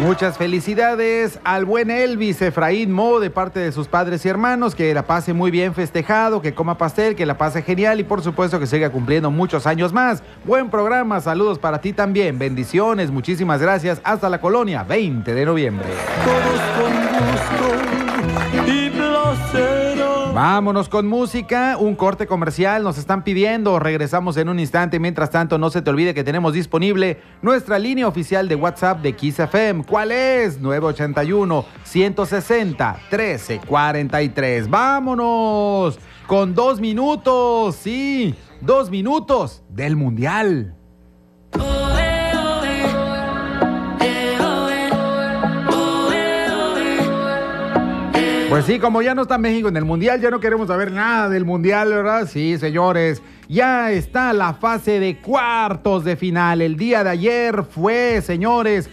Muchas felicidades al buen Elvis Efraín Mo de parte de sus padres y hermanos, que la pase muy bien festejado, que coma pastel, que la pase genial y por supuesto que siga cumpliendo muchos años más. Buen programa, saludos para ti también, bendiciones, muchísimas gracias, hasta la colonia, 20 de noviembre. Todos con gusto y placer. Vámonos con música, un corte comercial, nos están pidiendo, regresamos en un instante. Mientras tanto, no se te olvide que tenemos disponible nuestra línea oficial de WhatsApp de Kiss FM. ¿Cuál es? 981-160-1343. Vámonos con 2 minutos, sí, 2 minutos del Mundial. Pues sí, como ya no está México en el Mundial, ya no queremos saber nada del Mundial, ¿verdad? Sí, señores, ya está la fase de cuartos de final. El día de ayer fue, señores,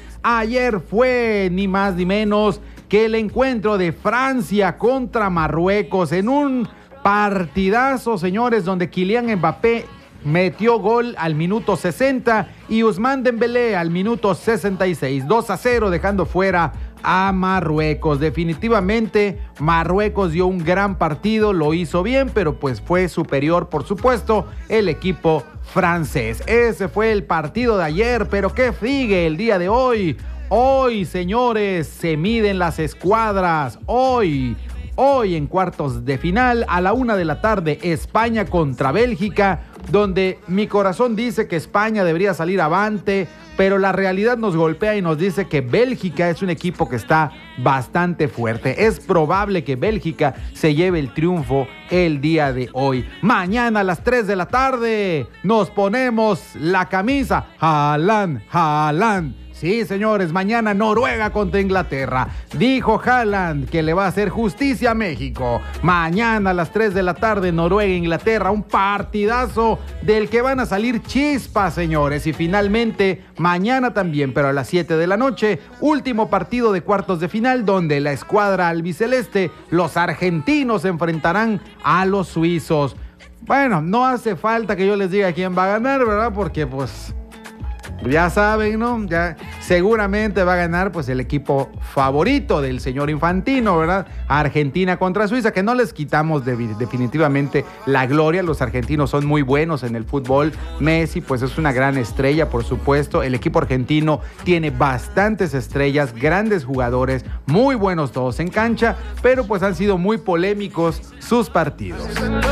ni más ni menos que el encuentro de Francia contra Marruecos en un partidazo, señores, donde Kylian Mbappé metió gol al minuto 60 y Ousmane Dembélé al minuto 66, 2-0, dejando fuera a Marruecos. Definitivamente Marruecos dio un gran partido, lo hizo bien, pero pues fue superior, por supuesto, el equipo francés. Ese fue el partido de ayer, pero ¿qué sigue el día de hoy? Hoy, señores, se miden las escuadras. Hoy en cuartos de final a la 1:00 p.m, España contra Bélgica, donde mi corazón dice que España debería salir avante, pero la realidad nos golpea y nos dice que Bélgica es un equipo que está bastante fuerte. Es probable que Bélgica se lleve el triunfo el día de hoy. Mañana a las 3:00 p.m. nos ponemos la camisa. Haaland. Sí, señores, mañana Noruega contra Inglaterra. Dijo Haaland que le va a hacer justicia a México. Mañana a las 3:00 p.m, Noruega-Inglaterra, un partidazo del que van a salir chispas, señores. Y finalmente, mañana también, pero a las 7 de la noche, último partido de cuartos de final, donde la escuadra albiceleste, los argentinos, se enfrentarán a los suizos. Bueno, no hace falta que yo les diga quién va a ganar, ¿verdad? Porque, pues, ya saben, ¿no? Ya seguramente va a ganar pues el equipo favorito del señor Infantino, ¿verdad? Argentina contra Suiza, que no les quitamos definitivamente la gloria. Los argentinos son muy buenos en el fútbol. Messi pues es una gran estrella, por supuesto. El equipo argentino tiene bastantes estrellas, grandes jugadores, muy buenos todos en cancha, pero pues han sido muy polémicos sus partidos.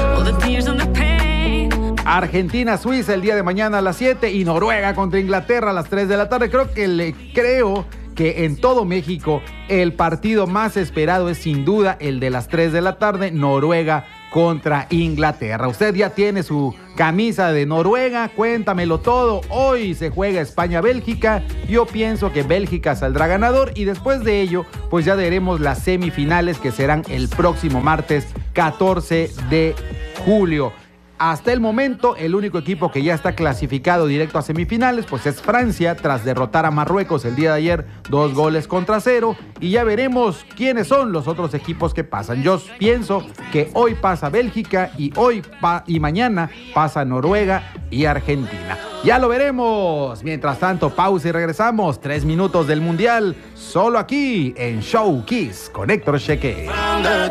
Argentina-Suiza el día de mañana a las 7 y Noruega contra Inglaterra a las 3:00 p.m. Creo que en todo México el partido más esperado es sin duda el de las 3:00 p.m, Noruega contra Inglaterra. Usted ya tiene su camisa de Noruega, cuéntamelo todo. Hoy se juega España-Bélgica. Yo pienso que Bélgica saldrá ganador y después de ello pues ya veremos las semifinales, que serán el próximo martes 14 de julio. Hasta el momento, el único equipo que ya está clasificado directo a semifinales, pues es Francia, tras derrotar a Marruecos el día de ayer, 2-0. Y ya veremos quiénes son los otros equipos que pasan. Yo pienso que hoy pasa Bélgica y mañana pasa Noruega y Argentina. Ya lo veremos. Mientras tanto, pausa y regresamos. 3 minutos del Mundial, solo aquí en Show Kiss con Héctor Cheque.